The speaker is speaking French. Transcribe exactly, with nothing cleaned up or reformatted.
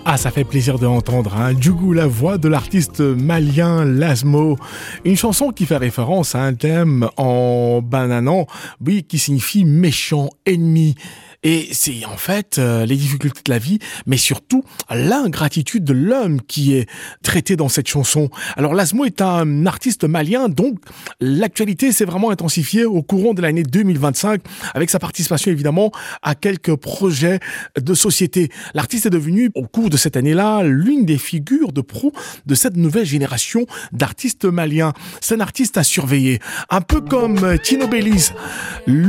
Ah, ça fait plaisir de l'entendre, hein. Djougou, la voix de l'artiste malien Lasmo. Une chanson qui fait référence à un thème en bananan, oui, qui signifie méchant, ennemi. Et c'est en fait euh, les difficultés de la vie, mais surtout l'ingratitude de l'homme qui est traité dans cette chanson. Alors Lasmo est un artiste malien, donc l'actualité s'est vraiment intensifiée au courant de l'année deux mille vingt-cinq, avec sa participation évidemment à quelques projets de société. L'artiste est devenu, au cours de cette année-là, l'une des figures de proue de cette nouvelle génération d'artistes maliens. C'est un artiste à surveiller, un peu comme Tino Belize.